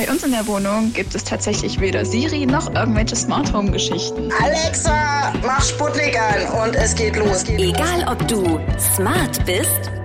Bei uns in der Wohnung gibt es tatsächlich weder Siri noch irgendwelche Smart Home Geschichten. Alexa, mach Sputnik an und es geht los. Egal ob du smart bist